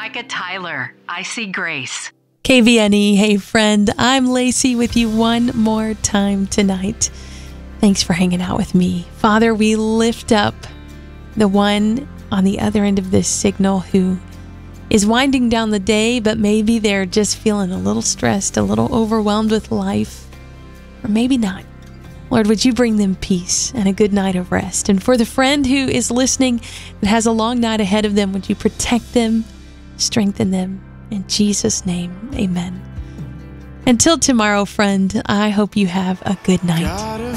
Micah Tyler. I see grace. KVNE, hey friend, I'm Lacey with you one more time tonight. Thanks for hanging out with me. Father, we lift up the one on the other end of this signal who is winding down the day, but maybe they're just feeling a little stressed, a little overwhelmed with life, or maybe not. Lord, would you bring them peace and a good night of rest? And for the friend who is listening that has a long night ahead of them, would you protect them, strengthen them? In Jesus' name, amen. Until tomorrow, friend, I hope you have a good night.